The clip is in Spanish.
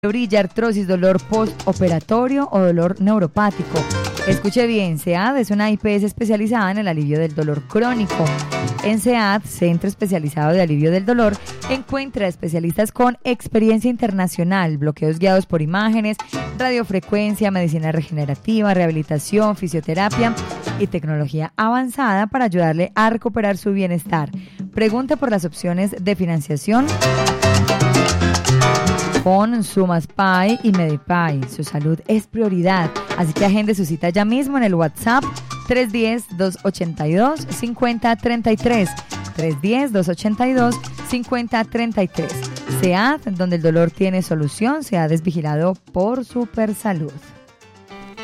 Brilla, artrosis, dolor postoperatorio o dolor neuropático. Escuche bien, SEAD es una IPS especializada en el alivio del dolor crónico. En SEAD, Centro Especializado de Alivio del Dolor, encuentra especialistas con experiencia internacional, bloqueos guiados por imágenes, radiofrecuencia, medicina regenerativa, rehabilitación, fisioterapia y tecnología avanzada para ayudarle a recuperar su bienestar. Pregunte por las opciones de financiación con SumasPay y Medipay. Su salud es prioridad, así que agende su cita ya mismo en el WhatsApp 310-282-5033. 310-282-5033. SEAD, donde el dolor tiene solución. SEAD es vigilado por Supersalud.